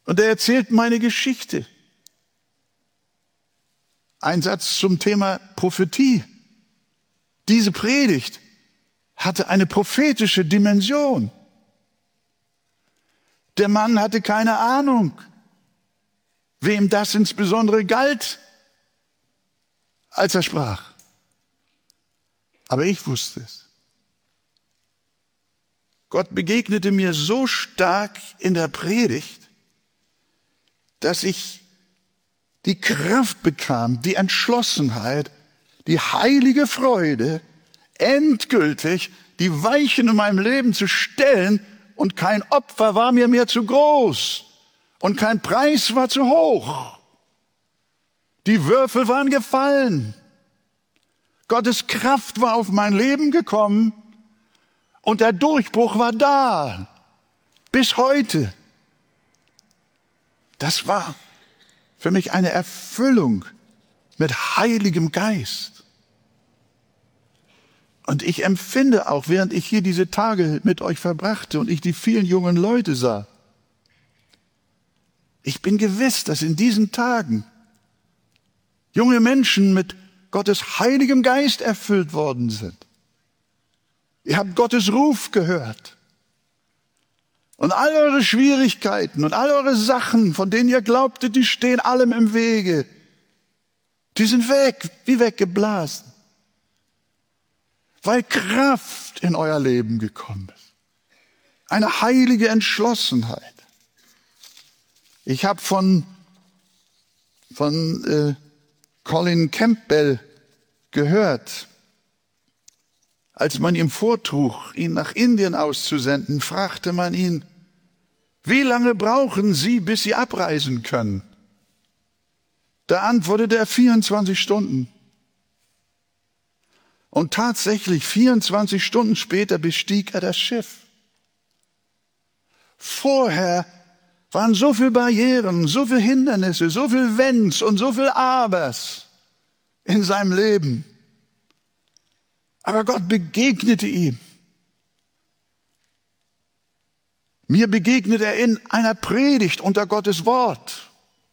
Und er erzählt meine Geschichte. Ein Satz zum Thema Prophetie. Diese Predigt hatte eine prophetische Dimension. Der Mann hatte keine Ahnung, wem das insbesondere galt, als er sprach. Aber ich wusste es. Gott begegnete mir so stark in der Predigt, dass ich die Kraft bekam, die Entschlossenheit, die heilige Freude, endgültig die Weichen in meinem Leben zu stellen, und kein Opfer war mir mehr zu groß und kein Preis war zu hoch. Die Würfel waren gefallen. Gottes Kraft war auf mein Leben gekommen und der Durchbruch war da. Bis heute. Das war für mich eine Erfüllung mit Heiligem Geist. Und ich empfinde auch, während ich hier diese Tage mit euch verbrachte und ich die vielen jungen Leute sah, ich bin gewiss, dass in diesen Tagen junge Menschen mit Gottes Heiligem Geist erfüllt worden sind. Ihr habt Gottes Ruf gehört. Und all eure Schwierigkeiten und all eure Sachen, von denen ihr glaubtet, die stehen allem im Wege, die sind weg, wie weggeblasen. Weil Kraft in euer Leben gekommen ist. Eine heilige Entschlossenheit. Ich habe von Colin Campbell gehört, als man ihm vortrug, ihn nach Indien auszusenden, fragte man ihn, wie lange brauchen Sie, bis Sie abreisen können? Da antwortete er 24 Stunden. Und tatsächlich 24 Stunden später bestieg er das Schiff. Vorher waren so viele Barrieren, so viele Hindernisse, so viel Wenns und so viel Abers in seinem Leben. Aber Gott begegnete ihm. Mir begegnet er in einer Predigt unter Gottes Wort.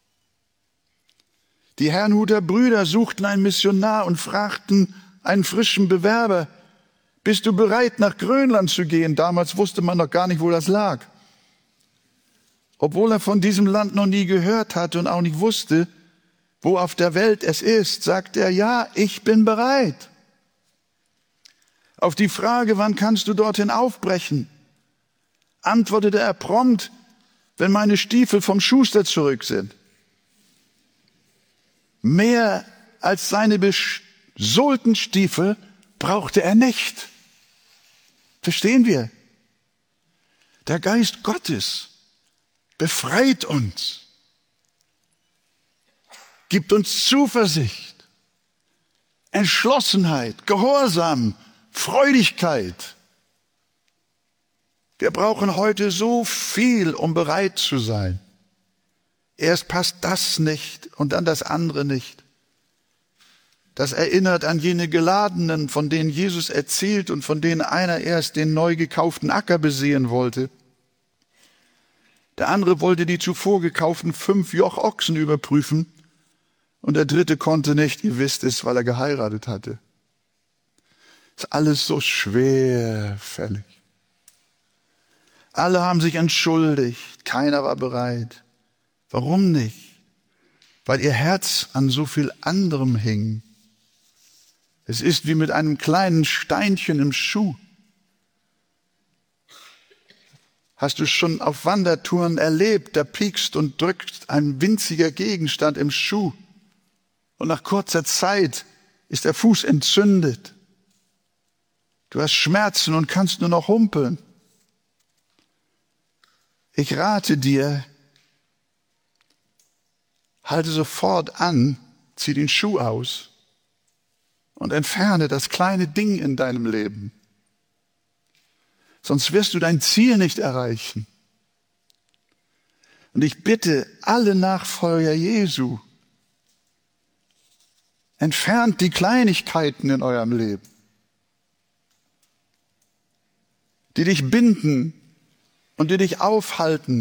Die Herrnhuter Brüder suchten einen Missionar und fragten einen frischen Bewerber, bist du bereit, nach Grönland zu gehen? Damals wusste man noch gar nicht, wo das lag. Obwohl er von diesem Land noch nie gehört hatte und auch nicht wusste, wo auf der Welt es ist, sagte er, ja, ich bin bereit. Auf die Frage, wann kannst du dorthin aufbrechen, antwortete er prompt, wenn meine Stiefel vom Schuster zurück sind. Mehr als seine besohlten Stiefel brauchte er nicht. Verstehen wir? Der Geist Gottes befreit uns, gibt uns Zuversicht, Entschlossenheit, Gehorsam, Freudigkeit. Wir brauchen heute so viel, um bereit zu sein. Erst passt das nicht und dann das andere nicht. Das erinnert an jene Geladenen, von denen Jesus erzählt und von denen einer erst den neu gekauften Acker besehen wollte. Der andere wollte die zuvor gekauften 5 Jochochsen überprüfen und der dritte konnte nicht, ihr wisst es, weil er geheiratet hatte. Ist alles so schwerfällig. Alle haben sich entschuldigt, keiner war bereit. Warum nicht? Weil ihr Herz an so viel anderem hing. Es ist wie mit einem kleinen Steinchen im Schuh. Hast du schon auf Wandertouren erlebt, da piekst und drückt ein winziger Gegenstand im Schuh und nach kurzer Zeit ist der Fuß entzündet. Du hast Schmerzen und kannst nur noch humpeln. Ich rate dir, halte sofort an, zieh den Schuh aus und entferne das kleine Ding in deinem Leben. Sonst wirst du dein Ziel nicht erreichen. Und ich bitte alle Nachfolger Jesu, entfernt die Kleinigkeiten in eurem Leben, die dich binden und die dich aufhalten,